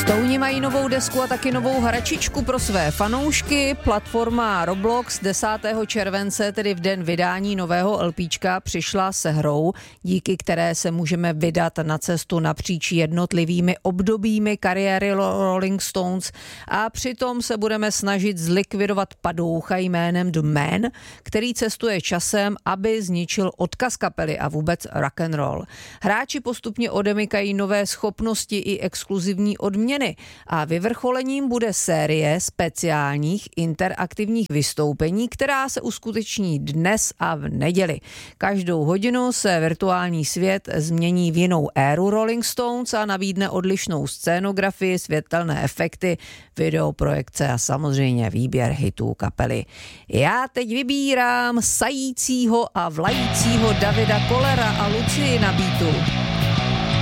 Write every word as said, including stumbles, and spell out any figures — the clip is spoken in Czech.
Stouni mají novou desku a taky novou hračičku pro své fanoušky. Platforma Roblox desátého července, tedy v den vydání nového LPčka, přišla se hrou, díky které se můžeme vydat na cestu napříč jednotlivými obdobími kariéry Rolling Stones a přitom se budeme snažit zlikvidovat padoucha jménem The Man, který cestuje časem, aby zničil odkaz kapely a vůbec rock and roll. Hráči postupně odemykají nové schopnosti i exkluzivní odměny a vyvrcholením bude série speciálních interaktivních vystoupení, která se uskuteční dnes a v neděli. Každou hodinu se virtuální svět změní v jinou éru Rolling Stones a nabídne odlišnou scénografii, světelné efekty, videoprojekce a samozřejmě výběr hitů kapely. Já teď vybírám sajícího a vlajícího Davida Kollera a Lucii na beatu.